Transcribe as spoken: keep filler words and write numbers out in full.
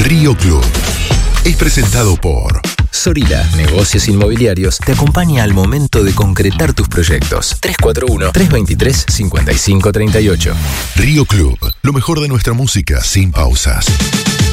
Río Club. Es presentado por Sorila, Negocios Inmobiliarios, te acompaña al momento de concretar tus proyectos. tres cuatro uno, tres dos tres, cinco cinco tres ocho. Río Club, lo mejor de nuestra música sin pausas.